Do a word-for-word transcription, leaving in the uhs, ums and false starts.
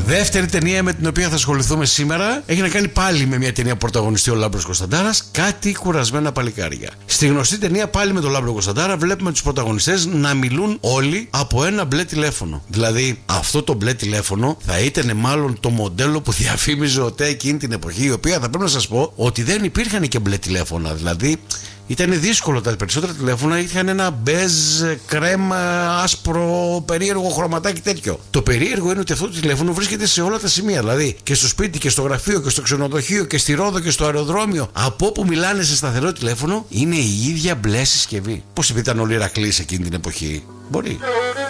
Δεύτερη ταινία με την οποία θα ασχοληθούμε σήμερα έχει να κάνει πάλι με μια ταινία που πρωταγωνιστεί ο Λάμπρος Κωνσταντάρας, Κάτι κουρασμένα παλικάρια. Στη γνωστή ταινία πάλι με τον Λάμπρο Κωνσταντάρα βλέπουμε τους πρωταγωνιστές να μιλούν όλοι από ένα μπλε τηλέφωνο. Δηλαδή αυτό το μπλε τηλέφωνο θα ήταν μάλλον το μοντέλο που διαφήμιζε ο ΤΕ εκείνη την εποχή, η οποία θα πρέπει να σας πω ότι δεν υπήρχαν και μπλε τηλέφωνα. Δηλαδή ήταν δύσκολο, τα περισσότερα τηλέφωνα είχαν ένα μπέζ, κρέμ, άσπρο, περίεργο χρωματάκι τέτοιο. Το περίεργο είναι ότι αυτό το τηλέφωνο βρίσκεται σε όλα τα σημεία. Δηλαδή και στο σπίτι και στο γραφείο και στο ξενοδοχείο και στη Ρόδο και στο αεροδρόμιο. Από όπου μιλάνε σε σταθερό τηλέφωνο είναι η ίδια μπλε συσκευή. Πώς επειδή ήταν όλοι Ηρακλείς εκείνη την εποχή. Μπορεί.